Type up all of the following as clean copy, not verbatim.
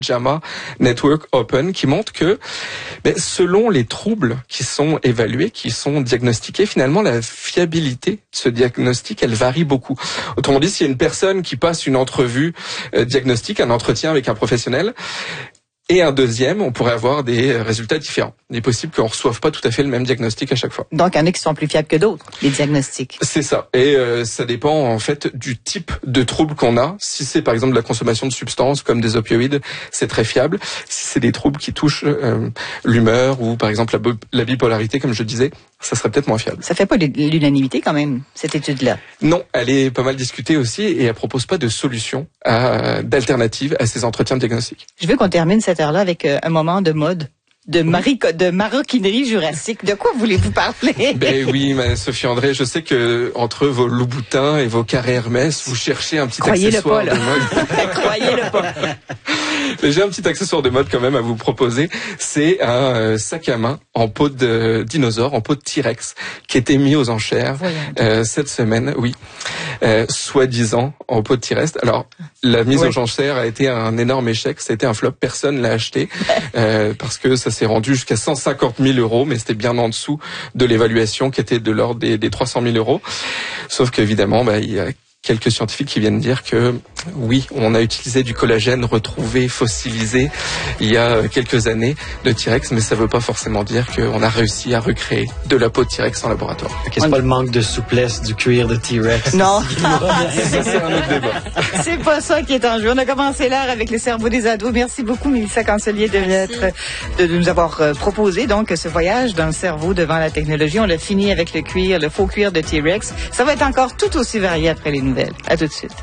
JAMA Network Open, qui montre que selon les troubles qui sont évalués, qui sont diagnostiqués, finalement la fiabilité de ce diagnostic, elle varie beaucoup. Autrement dit, s'il y a une personne qui passe une entrevue diagnostique, un entretien avec un professionnel, et un deuxième, on pourrait avoir des résultats différents. Il est possible qu'on ne reçoive pas tout à fait le même diagnostic à chaque fois. Donc, il y en a qui sont plus fiables que d'autres, les diagnostics. C'est ça. Et ça dépend en fait du type de trouble qu'on a. Si c'est par exemple la consommation de substances comme des opioïdes, c'est très fiable. Si c'est des troubles qui touchent l'humeur ou par exemple la bipolarité, comme je disais, ça serait peut-être moins fiable. Ça fait pas l'unanimité quand même, cette étude-là? Non, elle est pas mal discutée aussi et elle propose pas de solution d'alternative à ces entretiens de diagnostic. Je veux qu'on termine cette heure-là avec un moment de mode. De maroquinerie jurassique. De quoi voulez-vous parler? Oui, Sophie André, je sais que entre vos Louboutins et vos carrés Hermès, vous cherchez un petit accessoire de mode. Croyez-le pas. Mais j'ai un petit accessoire de mode quand même à vous proposer. C'est un sac à main en peau de dinosaure, en peau de T-Rex, qui a été mis aux enchères cette semaine, soi-disant en peau de T-Rex. Alors, la mise aux enchères a été un énorme échec. Ça a été un flop. Personne l'a acheté parce que ça s'est rendu jusqu'à 150 000 €, mais c'était bien en dessous de l'évaluation qui était de l'ordre des 300 000 €. Sauf qu'évidemment, il y a quelques scientifiques qui viennent dire que oui, on a utilisé du collagène retrouvé, fossilisé il y a quelques années de T-Rex, mais ça veut pas forcément dire qu'on a réussi à recréer de la peau de T-Rex en laboratoire. C'est pas le manque de souplesse du cuir de T-Rex. Non. C'est un autre débat. C'est pas ça qui est en jeu. On a commencé l'heure avec le cerveau des ados. Merci beaucoup, Mélissa Cancelier, de nous avoir proposé donc ce voyage dans le cerveau devant la technologie. On l'a fini avec le cuir, le faux cuir de T-Rex. Ça va être encore tout aussi varié après les nouvelles. À tout de suite.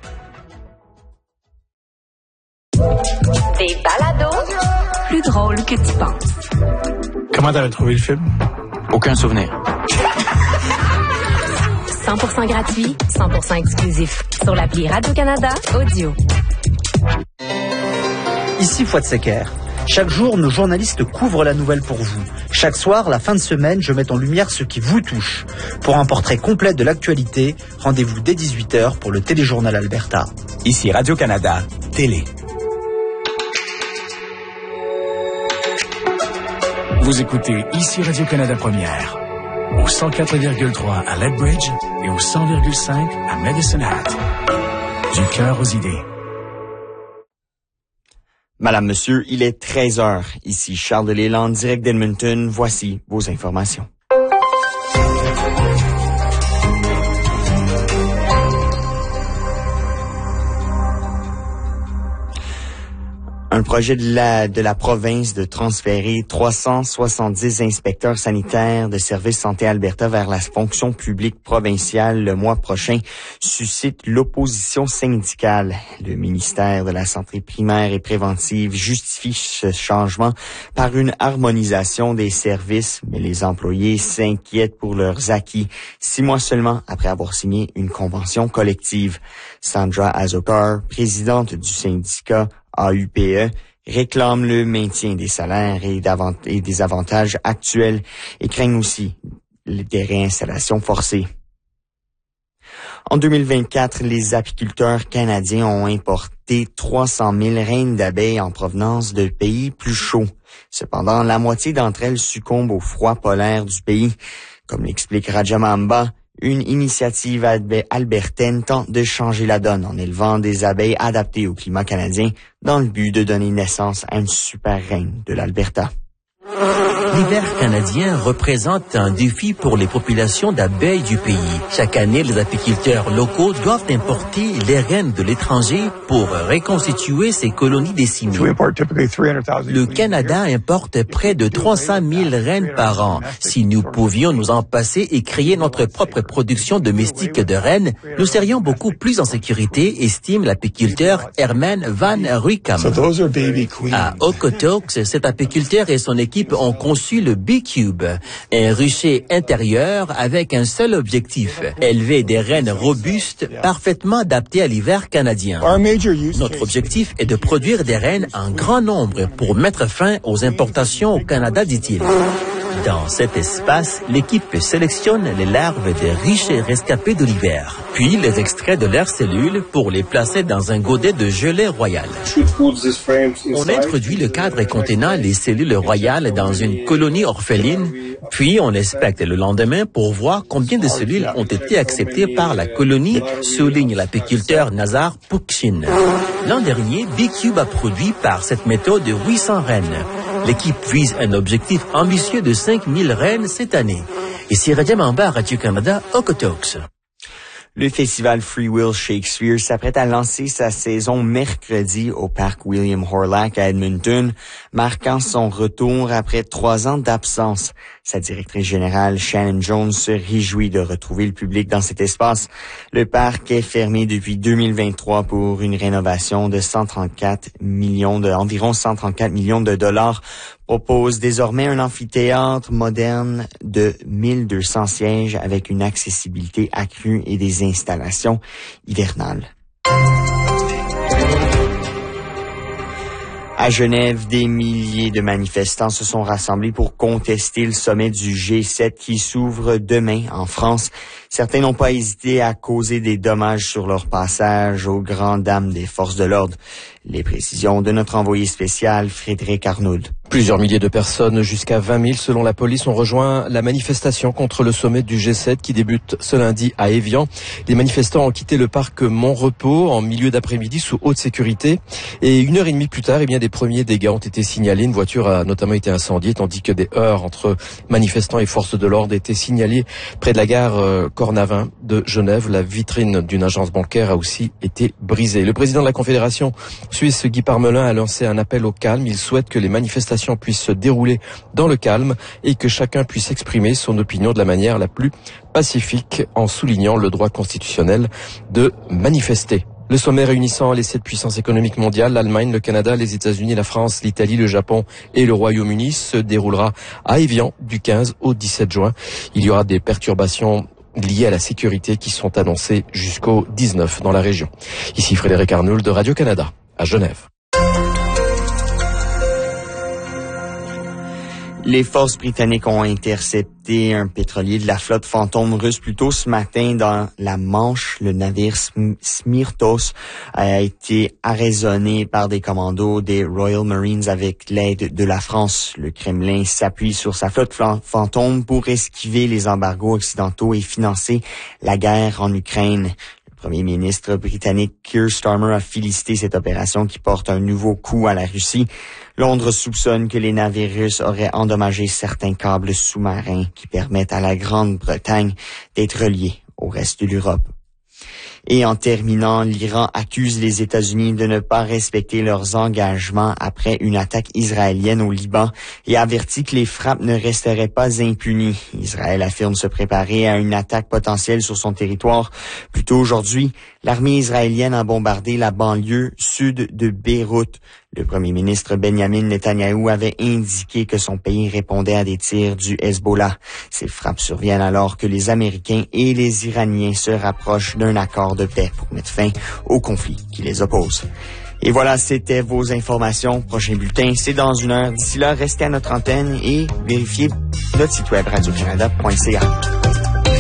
Des balados plus drôles que tu penses. Comment t'avais trouvé le film? Aucun souvenir. 100% gratuit, 100% exclusif. Sur l'appli Radio-Canada Audio. Ici Fouad Secker. Chaque jour, nos journalistes couvrent la nouvelle pour vous. Chaque soir, la fin de semaine, je mets en lumière ce qui vous touche. Pour un portrait complet de l'actualité, rendez-vous dès 18h pour le Téléjournal Alberta. Ici Radio-Canada, télé. Vous écoutez Ici Radio-Canada Première, au 104,3 à Lethbridge et au 100,5 à Medicine Hat. Du cœur aux idées. Madame, Monsieur, il est 13h. Ici Charles Delisle en direct d'Edmonton. Voici vos informations. Un projet de la province de transférer 370 inspecteurs sanitaires de Service Santé Alberta vers la fonction publique provinciale le mois prochain suscite l'opposition syndicale. Le ministère de la Santé primaire et préventive justifie ce changement par une harmonisation des services, mais les employés s'inquiètent pour leurs acquis 6 mois seulement après avoir signé une convention collective. Sandra Azokar, présidente du syndicat AUPE, réclame le maintien des salaires et des avantages actuels et craignent aussi des réinstallations forcées. En 2024, les apiculteurs canadiens ont importé 300 000 reines d'abeilles en provenance de pays plus chauds. Cependant, la moitié d'entre elles succombent au froid polaire du pays. Comme l'explique Rajamamba, une initiative albertaine tente de changer la donne en élevant des abeilles adaptées au climat canadien dans le but de donner naissance à une super reine de l'Alberta. L'hiver canadien représente un défi pour les populations d'abeilles du pays. Chaque année, les apiculteurs locaux doivent importer les reines de l'étranger pour reconstituer ces colonies décimées. Le Canada importe près de 300 000 reines par an. Si nous pouvions nous en passer et créer notre propre production domestique de reines, nous serions beaucoup plus en sécurité, estime l'apiculteur Herman Van Ruykam. À Okotoks, cet apiculteur et son équipe ont conçu le B-Cube, un rucher intérieur avec un seul objectif, élever des reines robustes parfaitement adaptées à l'hiver canadien. Notre objectif est de produire des reines en grand nombre pour mettre fin aux importations au Canada, dit-il. Dans cet espace, l'équipe sélectionne les larves des riches rescapés de l'hiver, puis les extrait de leurs cellules pour les placer dans un godet de gelée royale. On introduit le cadre contenant les cellules royales dans une colonie orpheline, puis on inspecte le lendemain pour voir combien de cellules ont été acceptées par la colonie, souligne l'apiculteur Nazar Poukshin. L'an dernier, B-Cube a produit par cette méthode 800 reines. L'équipe vise un objectif ambitieux de 5000 reines cette année. Ici Radia Mamba, Radio-Canada, Okotoks. Le festival Free Will Shakespeare s'apprête à lancer sa saison mercredi au parc William Horlack à Edmonton, marquant son retour après 3 ans d'absence. Sa directrice générale, Shannon Jones, se réjouit de retrouver le public dans cet espace. Le parc est fermé depuis 2023 pour une rénovation de environ 134 millions de dollars. Propose désormais un amphithéâtre moderne de 1200 sièges avec une accessibilité accrue et des installations hivernales. À Genève, des milliers de manifestants se sont rassemblés pour contester le sommet du G7 qui s'ouvre demain en France. Certains n'ont pas hésité à causer des dommages sur leur passage aux grandes dames des forces de l'ordre. Les précisions de notre envoyé spécial, Frédéric Arnould. Plusieurs milliers de personnes, jusqu'à 20 000 selon la police, ont rejoint la manifestation contre le sommet du G7 qui débute ce lundi à Évian. Les manifestants ont quitté le parc Montrepos en milieu d'après-midi sous haute sécurité. Et 1h30 plus tard, des premiers dégâts ont été signalés. Une voiture a notamment été incendiée, tandis que des heurts entre manifestants et forces de l'ordre étaient signalés près de la gare Cornavin de Genève. La vitrine d'une agence bancaire a aussi été brisée. Le président de la Confédération suisse, Guy Parmelin, a lancé un appel au calme. Il souhaite que les manifestations puissent se dérouler dans le calme et que chacun puisse exprimer son opinion de la manière la plus pacifique en soulignant le droit constitutionnel de manifester. Le sommet réunissant les 7 puissances économiques mondiales, l'Allemagne, le Canada, les États-Unis, la France, l'Italie, le Japon et le Royaume-Uni se déroulera à Évian du 15 au 17 juin. Il y aura des perturbations liées à la sécurité qui sont annoncées jusqu'au 19 dans la région. Ici Frédéric Arnould de Radio-Canada à Genève. Les forces britanniques ont intercepté un pétrolier de la flotte fantôme russe plus tôt ce matin dans la Manche. Le navire Smirtos a été arraisonné par des commandos des Royal Marines avec l'aide de la France. Le Kremlin s'appuie sur sa flotte fantôme pour esquiver les embargos occidentaux et financer la guerre en Ukraine. Le Premier ministre britannique Keir Starmer a félicité cette opération qui porte un nouveau coup à la Russie. Londres soupçonne que les navires russes auraient endommagé certains câbles sous-marins qui permettent à la Grande-Bretagne d'être reliés au reste de l'Europe. Et en terminant, l'Iran accuse les États-Unis de ne pas respecter leurs engagements après une attaque israélienne au Liban et avertit que les frappes ne resteraient pas impunies. Israël affirme se préparer à une attaque potentielle sur son territoire. Plus tôt aujourd'hui, l'armée israélienne a bombardé la banlieue sud de Beyrouth. Le premier ministre Benjamin Netanyahou avait indiqué que son pays répondait à des tirs du Hezbollah. Ces frappes surviennent alors que les Américains et les Iraniens se rapprochent d'un accord de paix pour mettre fin au conflit qui les oppose. Et voilà, c'était vos informations. Prochain bulletin, c'est dans 1 heure. D'ici là, restez à notre antenne et vérifiez notre site web radiocanada.ca.